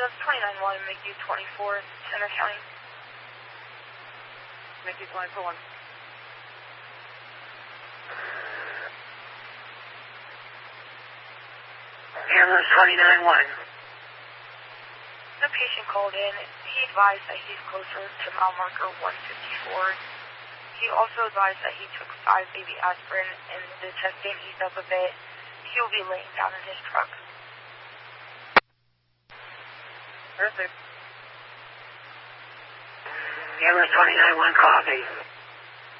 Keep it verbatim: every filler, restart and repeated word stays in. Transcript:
Ambulance twenty-nine one, M C U twenty-four, Center County. M C U twenty-four one. Ambulance twenty-nine one. The patient called in. He advised that he's closer to mile marker one fifty-four. He also advised that he took five baby aspirin and the chest pain eased up a bit. He will be laying down in his truck. Perfect. Ambulance twenty-nine one, copy.